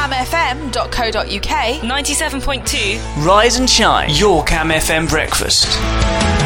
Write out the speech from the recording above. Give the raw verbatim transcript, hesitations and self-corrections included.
cam f m dot co dot u k, ninety-seven point two Rise and shine, your Cam F M breakfast.